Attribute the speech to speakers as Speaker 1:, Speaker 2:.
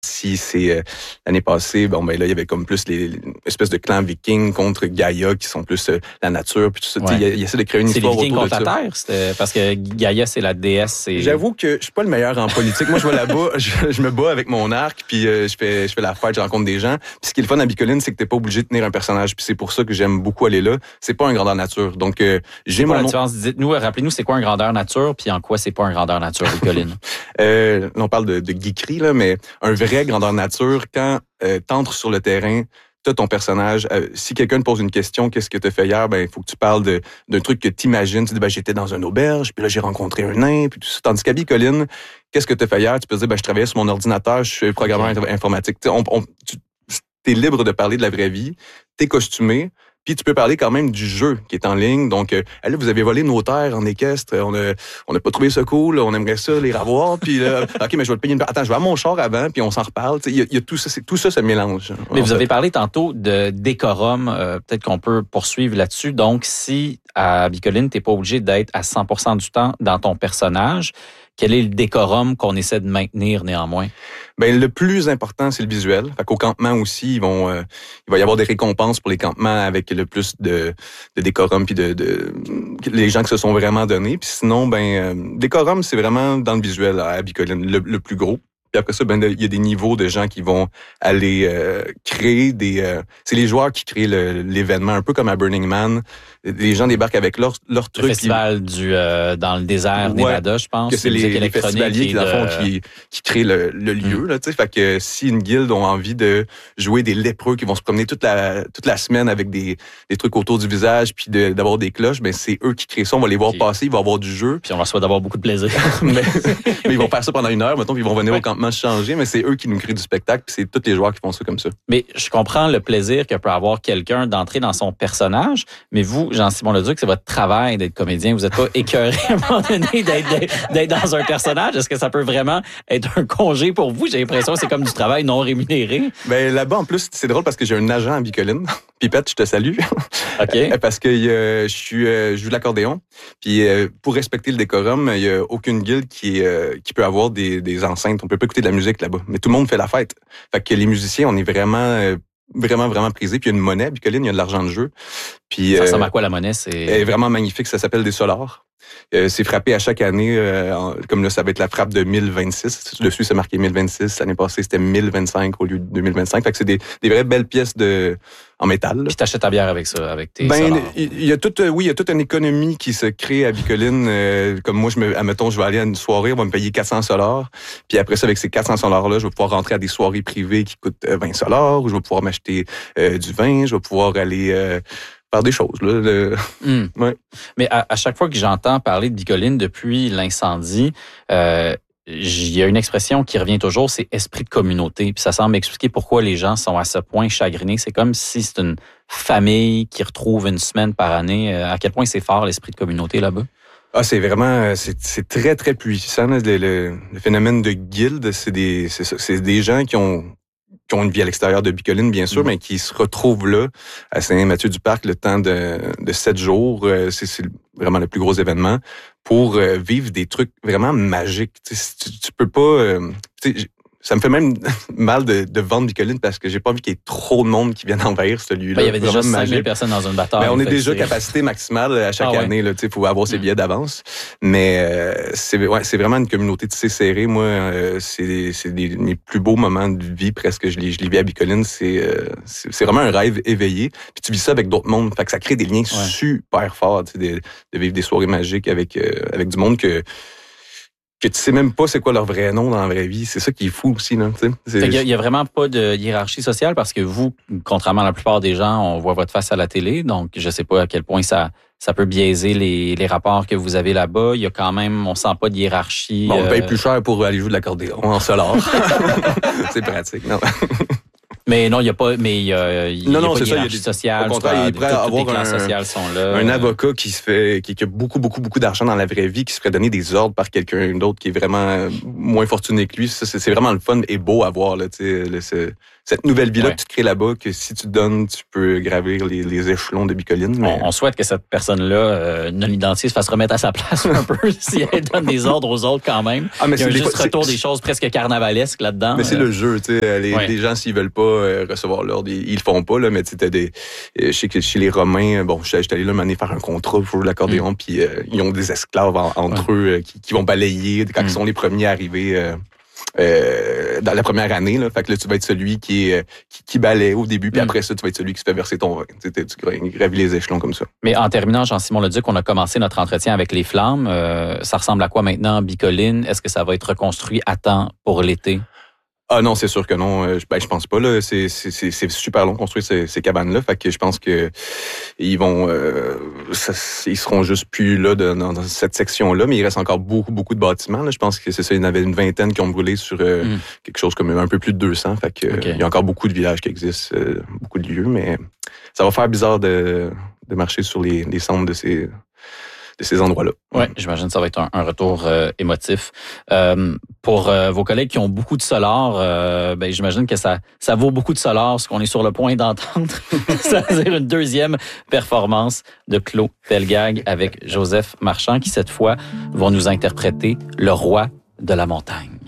Speaker 1: Si c'est l'année passée, bon ben là il y avait comme plus les espèces de clans vikings contre Gaïa qui sont plus la nature puis tout ça.
Speaker 2: Ouais.
Speaker 1: Il essaie de créer une histoire autour de ça.
Speaker 2: C'est les vikings contre la Terre, c'était parce que Gaïa c'est la déesse.
Speaker 1: J'avoue que je suis pas le meilleur en politique. Moi je vais là-bas, je me bats avec mon arc puis je fais la fête, je rencontre des gens. Puis ce qui est le fun à Bicoline, c'est que t'es pas obligé de tenir un personnage. Puis c'est pour ça que j'aime beaucoup aller là. C'est pas un grandeur nature. Donc j'ai mon
Speaker 2: la différence. Dites-nous, rappelez-nous c'est quoi un grandeur nature puis en quoi c'est pas un grandeur nature Bicoline.
Speaker 1: On parle de geekerie là, mais un vrai grandeur nature. Quand t'entres sur le terrain, t'as ton personnage. Si quelqu'un te pose une question, qu'est-ce que t'as fait hier? Ben, il faut que tu parles d'un truc que t'imagines. Tu dis, ben, j'étais dans une auberge, puis là, j'ai rencontré un nain, puis tout ça. Tandis qu'à Bicoline, qu'est-ce que t'as fait hier? Tu peux dire, ben, je travaillais sur mon ordinateur, je suis programmeur informatique. T'es libre de parler de la vraie vie. T'es costumé. Puis tu peux parler quand même du jeu qui est en ligne. Donc, là, vous avez volé nos terres en équestre. On a pas trouvé ça cool. On aimerait ça les revoir. Puis là, OK, mais je vais te payer une... Attends, je vais à mon char avant, puis on s'en reparle. Il y a tout ça. Tout ça se mélange.
Speaker 2: Mais vous avez parlé tantôt de décorum. Peut-être qu'on peut poursuivre là-dessus. Donc, si à Bicoline, t'es pas obligé d'être à 100% du temps dans ton personnage, quel est le décorum qu'on essaie de maintenir néanmoins?
Speaker 1: Ben le plus important, c'est le visuel. Fait qu'au campement aussi, il va y avoir des récompenses pour les campements avec le plus de décorum puis de les gens qui se sont vraiment donnés. Puis sinon, décorum, c'est vraiment dans le visuel à Bicoline, le plus gros. Puis après ça, il y a des niveaux de gens qui vont aller créer c'est les joueurs qui créent l'événement, un peu comme à Burning Man. Les gens débarquent avec leur truc.
Speaker 2: Le festival dans le désert Nevada, je pense.
Speaker 1: Que c'est les festivaliers qui créent le lieu. Là, fait que si une guilde ont envie de jouer des lépreux qui vont se promener toute la semaine avec des trucs autour du visage puis d'avoir des cloches, ben c'est eux qui créent ça. On va les voir passer, ils vont avoir du jeu.
Speaker 2: Puis on va se d'avoir beaucoup de plaisir.
Speaker 1: mais ils vont faire ça pendant 1 heure, mettons, puis ils vont venir au campement se changer, mais c'est eux qui nous créent du spectacle, puis c'est tous les joueurs qui font ça comme ça.
Speaker 2: Mais je comprends le plaisir que peut avoir quelqu'un d'entrer dans son personnage, mais vous, Jean-Simon Leduc, c'est votre travail d'être comédien. Vous n'êtes pas écœuré à un moment donné d'être dans un personnage. Est-ce que ça peut vraiment être un congé pour vous? J'ai l'impression que c'est comme du travail non rémunéré.
Speaker 1: Ben là-bas, en plus, c'est drôle parce que j'ai un agent à Bicoline. Pipette, je te salue.
Speaker 2: OK.
Speaker 1: Parce que je joue de l'accordéon. Puis pour respecter le décorum, il n'y a aucune guilde qui peut avoir des enceintes. On peut pas écouter de la musique là-bas. Mais tout le monde fait la fête. Fait que les musiciens, on est vraiment prisés. Puis il y a une monnaie à Bicoline, il y a de l'argent de jeu. Puis,
Speaker 2: ça ressemble à quoi la monnaie?
Speaker 1: Elle est vraiment magnifique. Ça s'appelle des solars. C'est frappé à chaque année, comme là, ça va être la frappe de 1026. Dessus, c'est marqué 1026. L'année passée, c'était 1025 au lieu de 2025. Fait que c'est des vraies belles pièces en métal.
Speaker 2: Puis t'achètes ta bière avec ça, avec tes solars.
Speaker 1: Il y a toute une économie qui se crée à Bicoline. Comme moi, admettons, je vais aller à une soirée, on va me payer 400 $. Puis après ça, avec ces 400 $-là, je vais pouvoir rentrer à des soirées privées qui coûtent 20 $, ou je vais pouvoir m'acheter du vin, je vais pouvoir aller... faire des choses. Là. Ouais.
Speaker 2: Mais à chaque fois que j'entends parler de Bicoline depuis l'incendie, il y a une expression qui revient toujours, c'est esprit de communauté. Puis ça semble expliquer pourquoi les gens sont à ce point chagrinés. C'est comme si c'est une famille qui retrouve une semaine par année. À quel point c'est fort l'esprit de communauté là-bas?
Speaker 1: Ah, c'est vraiment, c'est très, très puissant. Là, le phénomène de guilde, c'est des gens qui ont une vie à l'extérieur de Bicoline, bien sûr, mais qui se retrouvent là, à Saint-Mathieu-du-Parc, le temps de 7 jours. C'est vraiment le plus gros événement pour vivre des trucs vraiment magiques. Tu peux pas... ça me fait même mal de vendre Bicoline parce que j'ai pas envie qu'il y ait trop de monde qui vienne envahir ce lieu-là.
Speaker 2: Il y avait déjà 5000 personnes dans une bataille.
Speaker 1: On est déjà capacité maximale à chaque année. Il faut avoir ses billets d'avance. Mais c'est vraiment une communauté tissée serrée. Moi, c'est mes plus beaux moments de vie presque. Je les vis à Bicoline. C'est vraiment un rêve éveillé. Puis tu vis ça avec d'autres mondes. Fait que ça crée des liens super forts. De vivre des soirées magiques avec du monde que tu sais même pas c'est quoi leur vrai nom dans la vraie vie. C'est ça qui est fou aussi. Là,
Speaker 2: il y a vraiment pas de hiérarchie sociale parce que vous, contrairement à la plupart des gens, on voit votre face à la télé. Donc, je sais pas à quel point ça peut biaiser les rapports que vous avez là-bas. Il y a quand même, on sent pas de hiérarchie.
Speaker 1: Bon, on paye plus cher pour aller jouer de l'accordéon en solar. C'est pratique, non?
Speaker 2: Mais non, il n'y a pas, mais il y a pas de hiérarchie sociale.
Speaker 1: Au contraire, il pourrait avoir
Speaker 2: les classes sociales sont là.
Speaker 1: Un avocat qui a beaucoup d'argent dans la vraie vie, qui se ferait donner des ordres par quelqu'un d'autre qui est vraiment moins fortuné que lui. Ça, c'est vraiment le fun et beau à voir, là, c'est cette nouvelle vie-là que tu te crées là-bas, que si tu te donnes, tu peux gravir les échelons de Bicoline. Mais...
Speaker 2: On souhaite que cette personne-là, non identifiée, se fasse remettre à sa place un peu, si elle donne des ordres aux autres quand même. Mais il y a juste retour des choses presque carnavalesques là-dedans.
Speaker 1: Mais c'est le jeu, tu sais. Les gens, s'ils veulent pas recevoir l'ordre, ils le font pas, là. Mais tu sais, je sais que chez les Romains, j'étais allé là m'amener faire un contrat pour jouer l'accordéon, puis ils ont des esclaves entre eux qui vont balayer quand ils sont les premiers arrivés. Dans la première année, là. Fait que là, tu vas être celui qui balaie au début, puis après ça, tu vas être celui qui se fait verser ton vin. Tu gravis les échelons comme ça.
Speaker 2: Mais en terminant, Jean-Simon Leduc, on a commencé notre entretien avec les flammes. Ça ressemble à quoi maintenant, Bicoline? Est-ce que ça va être reconstruit à temps pour l'été?
Speaker 1: Ah non, c'est sûr que non. Je pense pas. Là, c'est super long de construire ces cabanes-là. Fait que je pense que ils seront juste plus là dans cette section-là. Mais il reste encore beaucoup de bâtiments. Là. Je pense que c'est ça. Il y en avait une vingtaine qui ont brûlé sur quelque chose comme un peu plus de 200. Fait que il y a encore beaucoup de villages qui existent, beaucoup de lieux. Mais ça va faire bizarre de marcher sur les cendres de ces endroits-là.
Speaker 2: Oui, j'imagine que ça va être un retour émotif. Pour vos collègues qui ont beaucoup de solar, j'imagine que ça vaut beaucoup de solar, ce qu'on est sur le point d'entendre. C'est-à-dire une deuxième performance de Claude Pelgag avec Joseph Marchand, qui cette fois vont nous interpréter Le Roi de la montagne.